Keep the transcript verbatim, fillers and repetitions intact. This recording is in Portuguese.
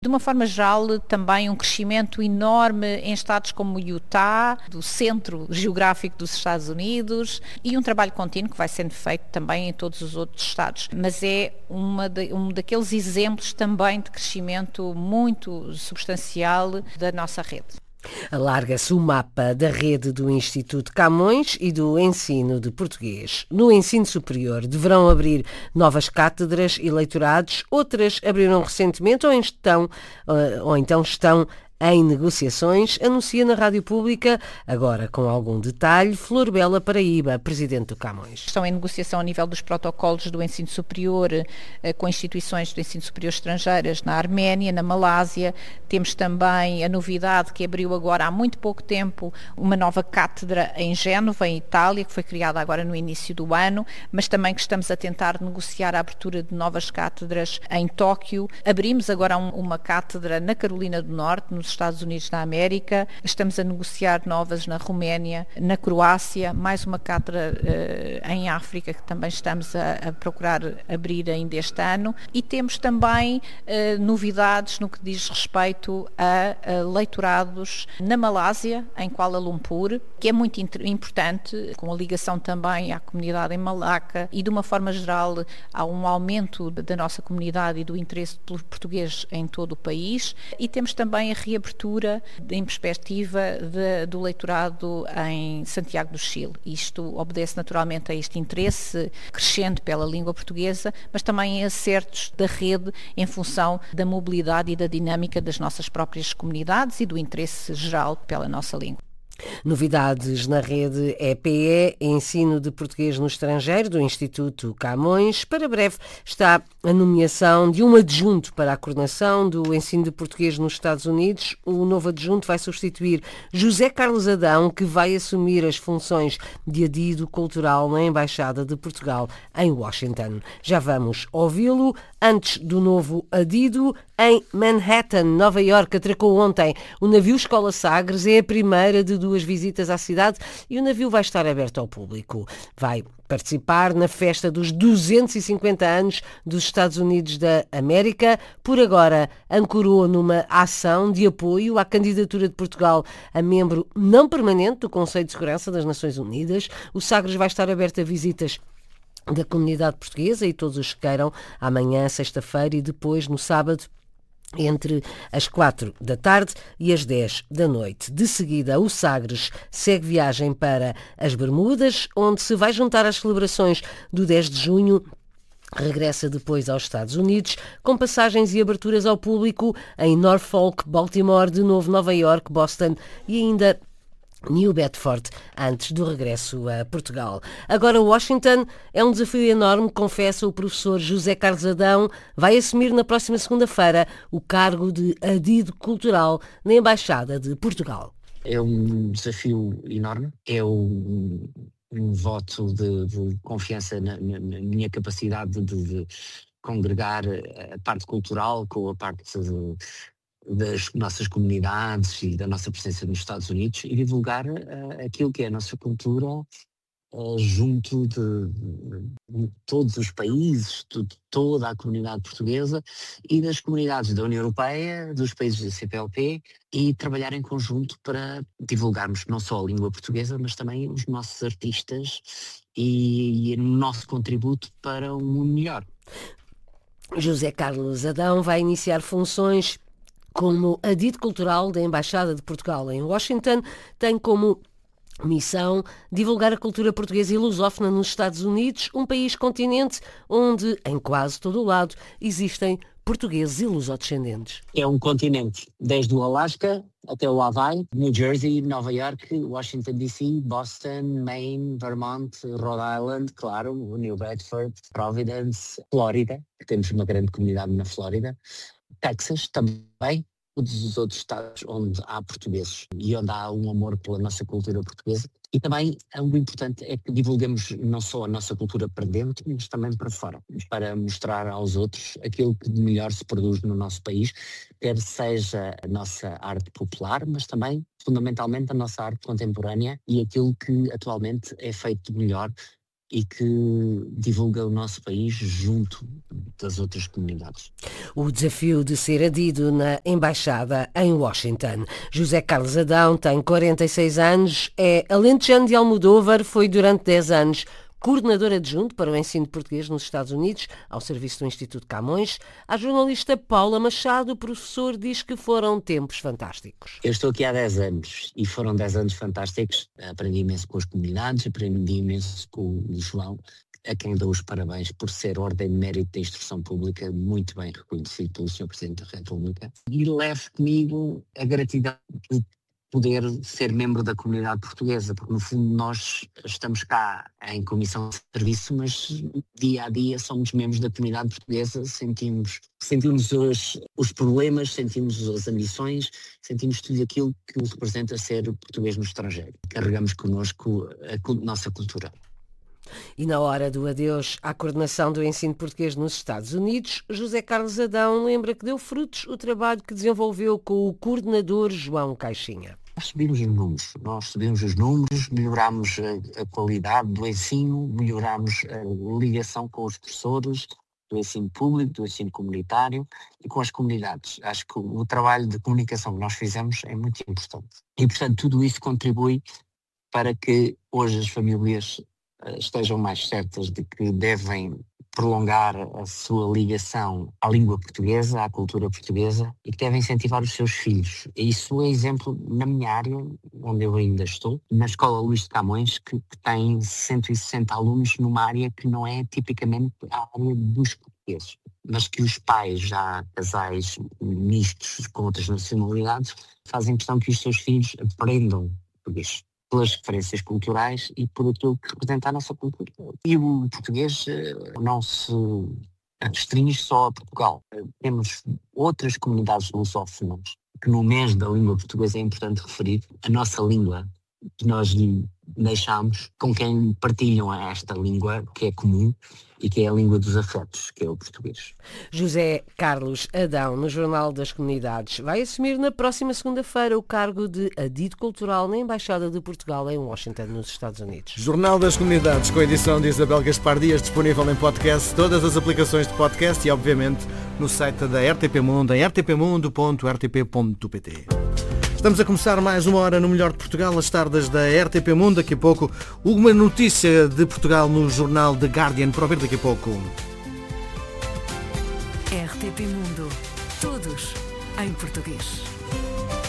De uma forma geral, também um crescimento enorme em estados como Utah, do centro geográfico dos Estados Unidos, e um trabalho contínuo que vai sendo feito também em todos os outros estados. Mas é uma de, um daqueles exemplos também de crescimento muito substancial da nossa rede. Alarga-se o mapa da rede do Instituto Camões e do ensino de português. No ensino superior deverão abrir novas cátedras e leitorados, outras abriram recentemente ou, estão, ou então estão em negociações, anuncia na Rádio Pública, agora com algum detalhe, Flor Bela Paraíba, presidente do Camões. Estão em negociação a nível dos protocolos do ensino superior com instituições do ensino superior estrangeiras na Arménia, na Malásia. Temos também a novidade que abriu agora há muito pouco tempo uma nova cátedra em Génova, em Itália, que foi criada agora no início do ano, mas também que estamos a tentar negociar a abertura de novas cátedras em Tóquio. Abrimos agora um, uma cátedra na Carolina do Norte, nos Estados Unidos da América, estamos a negociar novas na Roménia, na Croácia, mais uma cátedra uh, em África que também estamos a, a procurar abrir ainda este ano, e temos também uh, novidades no que diz respeito a, a leitorados na Malásia, em Kuala Lumpur, que é muito importante, com a ligação também à comunidade em Malaca, e de uma forma geral há um aumento da nossa comunidade e do interesse pelo português em todo o país, e temos também a reabertura em perspectiva de, do leitorado em Santiago do Chile. Isto obedece naturalmente a este interesse crescente pela língua portuguesa, mas também em acertos da rede em função da mobilidade e da dinâmica das nossas próprias comunidades e do interesse geral pela nossa língua. Novidades na rede E P E, Ensino de Português no Estrangeiro, do Instituto Camões. Para breve está a nomeação de um adjunto para a coordenação do ensino de português nos Estados Unidos. O novo adjunto vai substituir José Carlos Adão, que vai assumir as funções de adido cultural na Embaixada de Portugal em Washington. Já vamos ouvi-lo. Antes do novo adido, em Manhattan, Nova Iorque, atracou ontem o navio Escola Sagres. É a primeira de duas visitas à cidade e o navio vai estar aberto ao público. Vai participar na festa dos duzentos e cinquenta anos dos Estados Unidos da América. Por agora, ancorou numa ação de apoio à candidatura de Portugal a membro não permanente do Conselho de Segurança das Nações Unidas. O Sagres vai estar aberto a visitas da comunidade portuguesa e todos os que queiram, amanhã, sexta-feira, e depois no sábado, entre as quatro da tarde e as dez da noite. De seguida, o Sagres segue viagem para as Bermudas, onde se vai juntar às celebrações do dez de junho. Regressa depois aos Estados Unidos, com passagens e aberturas ao público em Norfolk, Baltimore, de novo Nova Iorque, Boston e ainda New Bedford, antes do regresso a Portugal. Agora Washington é um desafio enorme, confessa o professor José Carlos Adão. Vai assumir na próxima segunda-feira o cargo de adido cultural na Embaixada de Portugal. É um desafio enorme, é um, um voto de, de confiança na, na, na minha capacidade de, de congregar a parte cultural com a parte de das nossas comunidades e da nossa presença nos Estados Unidos e divulgar uh, aquilo que é a nossa cultura uh, junto de, de, de todos os países, de, de toda a comunidade portuguesa e das comunidades da União Europeia, dos países da C P L P, e trabalhar em conjunto para divulgarmos não só a língua portuguesa, mas também os nossos artistas e, e o nosso contributo para um mundo melhor. José Carlos Adão vai iniciar funções como adido cultural da Embaixada de Portugal em Washington. Tem como missão divulgar a cultura portuguesa e lusófona nos Estados Unidos, um país continente onde, em quase todo o lado, existem portugueses e lusodescendentes. É um continente, desde o Alasca até o Hawaii, New Jersey, Nova York, Washington D C, Boston, Maine, Vermont, Rhode Island, claro, New Bedford, Providence, Flórida, que temos uma grande comunidade na Flórida, Texas também, todos os outros estados onde há portugueses e onde há um amor pela nossa cultura portuguesa. E também o importante é que divulguemos não só a nossa cultura para dentro, mas também para fora, para mostrar aos outros aquilo que de melhor se produz no nosso país, quer seja a nossa arte popular, mas também, fundamentalmente, a nossa arte contemporânea e aquilo que atualmente é feito de melhor e que divulga o nosso país junto das outras comunidades. O desafio de ser adido na Embaixada em Washington. José Carlos Adão tem quarenta e seis anos, é alentejano de Almodóvar, foi durante dez anos coordenador adjunto para o ensino de português nos Estados Unidos, ao serviço do Instituto Camões. A jornalista Paula Machado, o professor, diz que foram tempos fantásticos. Eu estou aqui há dez anos e foram dez anos fantásticos. Aprendi imenso com as comunidades, aprendi imenso com o João, a quem dou os parabéns por ser Ordem de Mérito da Instrução Pública, muito bem reconhecido pelo senhor Presidente da República. E levo comigo a gratidão de poder ser membro da comunidade portuguesa, porque no fundo nós estamos cá em comissão de serviço, mas dia a dia somos membros da comunidade portuguesa, sentimos, sentimos os, os problemas, sentimos as ambições, sentimos tudo aquilo que representa ser português no estrangeiro. Carregamos connosco a, a nossa cultura. E na hora do adeus à coordenação do ensino português nos Estados Unidos, José Carlos Adão lembra que deu frutos o trabalho que desenvolveu com o coordenador João Caixinha. Nós subimos os números, nós subimos os números, melhoramos a, a qualidade do ensino, melhoramos a ligação com os professores, do ensino público, do ensino comunitário e com as comunidades. Acho que o, o trabalho de comunicação que nós fizemos é muito importante. E, portanto, tudo isso contribui para que hoje as famílias uh, estejam mais certas de que devem prolongar a sua ligação à língua portuguesa, à cultura portuguesa, e que devem incentivar os seus filhos. E isso é exemplo na minha área, onde eu ainda estou, na Escola Luís de Camões, que, que tem cento e sessenta alunos numa área que não é tipicamente a área dos portugueses, mas que os pais, já casais mistos com outras nacionalidades, fazem questão que os seus filhos aprendam português, pelas referências culturais e por aquilo que representa a nossa cultura. E o português não se restringe só a Portugal. Temos outras comunidades lusófonas que no mês da língua portuguesa é importante referir a nossa língua, que nós deixamos com quem partilham esta língua que é comum e que é a língua dos afetos, que é o português. José Carlos Adão, no Jornal das Comunidades, vai assumir na próxima segunda-feira o cargo de adido cultural na Embaixada de Portugal em Washington, nos Estados Unidos. Jornal das Comunidades, com a edição de Isabel Gaspar Dias, disponível em podcast, todas as aplicações de podcast e, obviamente, no site da R T P Mundo, em r t p mundo ponto r t p ponto p t. Estamos a começar mais uma hora no Melhor de Portugal, as tardes da R T P Mundo. Daqui a pouco, uma notícia de Portugal no jornal The Guardian, para ouvir daqui a pouco. R T P Mundo. Todos em português.